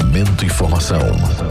Momento Informação.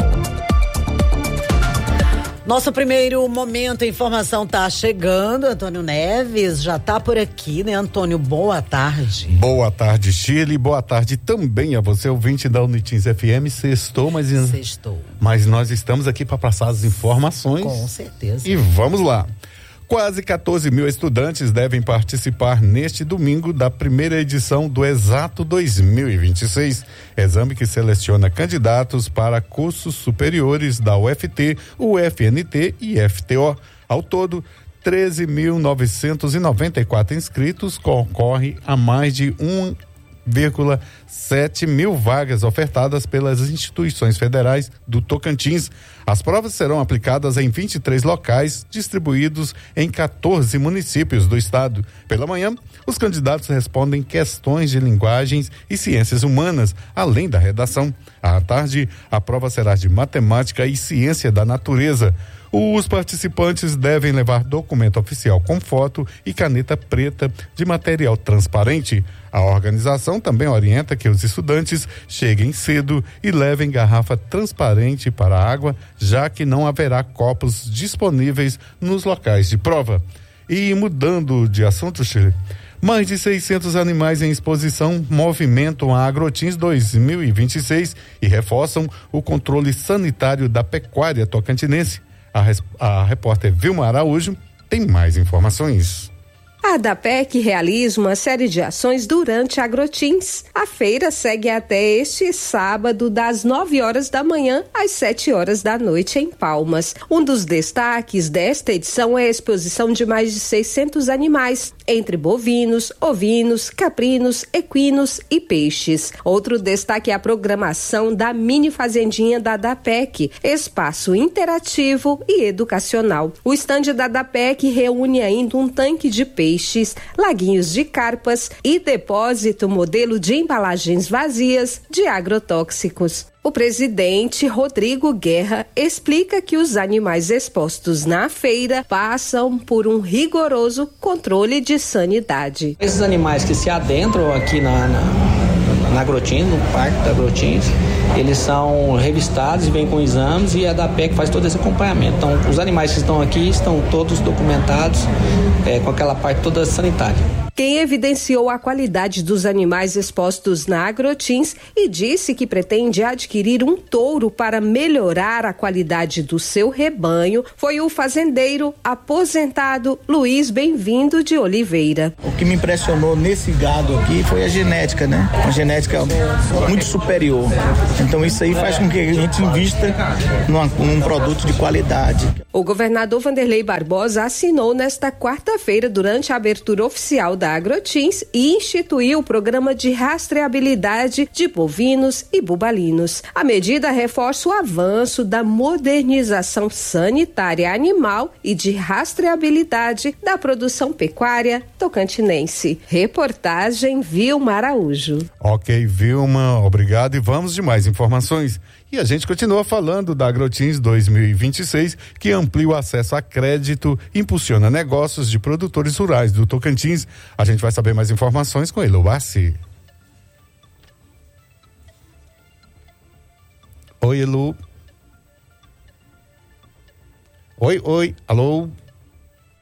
Nosso primeiro momento informação tá chegando. Antônio Neves já tá por aqui, né, Antônio? Boa tarde. Boa tarde, Shirley. Boa tarde também a você, ouvinte da Unitins FM. Sextou, mas nós estamos aqui para passar as informações. Com certeza. E vamos lá. Quase 14 mil estudantes devem participar neste domingo da primeira edição do Exato 2026, exame que seleciona candidatos para cursos superiores da UFT, UFNT e FTO. Ao todo, 13.994 inscritos concorrem a mais de 1,7 mil vagas ofertadas pelas instituições federais do Tocantins. As provas serão aplicadas em 23 locais, distribuídos em 14 municípios do estado. Pela manhã, os candidatos respondem questões de linguagens e ciências humanas, além da redação. À tarde, a prova será de matemática e ciência da natureza. Os participantes devem levar documento oficial com foto e caneta preta de material transparente. A organização também orienta que os estudantes cheguem cedo e levem garrafa transparente para a água, já que não haverá copos disponíveis nos locais de prova. E mudando de assunto, Chile, mais de 600 animais em exposição movimentam a Agrotins 2026 e reforçam o controle sanitário da pecuária tocantinense. A repórter Vilma Araújo tem mais informações. A ADAPEC realiza uma série de ações durante a Agrotins. A feira segue até este sábado, das 9 horas da manhã às 7 horas da noite, em Palmas. Um dos destaques desta edição é a exposição de mais de 600 animais, entre bovinos, ovinos, caprinos, equinos e peixes. Outro destaque é a programação da mini fazendinha da ADAPEC, espaço interativo e educacional. O estande da ADAPEC reúne ainda um tanque de peixes, laguinhos de carpas e depósito modelo de embalagens vazias de agrotóxicos. O presidente Rodrigo Guerra explica que os animais expostos na feira passam por um rigoroso controle de sanidade. Esses animais que se adentram aqui na Agrotins, no parque da Agrotins, eles são revistados e vêm com exames, e a ADAPEC faz todo esse acompanhamento. Então, os animais que estão aqui estão todos documentados com aquela parte toda sanitária. Quem evidenciou a qualidade dos animais expostos na Agrotins e disse que pretende adquirir um touro para melhorar a qualidade do seu rebanho foi o fazendeiro aposentado Luiz Bem-vindo de Oliveira. O que me impressionou nesse gado aqui foi a genética, né? Uma genética muito superior. Então isso aí faz com que a gente invista num produto de qualidade. O governador Vanderlei Barbosa assinou nesta quarta-feira, durante a abertura oficial da Agrotins, e instituiu o programa de rastreabilidade de bovinos e bubalinos. A medida reforça o avanço da modernização sanitária animal e de rastreabilidade da produção pecuária tocantinense. Reportagem Vilma Araújo. Ok, Vilma, obrigado, e vamos de mais informações. E a gente continua falando da Agrotins 2026, que amplia o acesso a crédito, impulsiona negócios de produtores rurais do Tocantins. A gente vai saber mais informações com Elo Bassi. Oi, Elu. Oi, alô.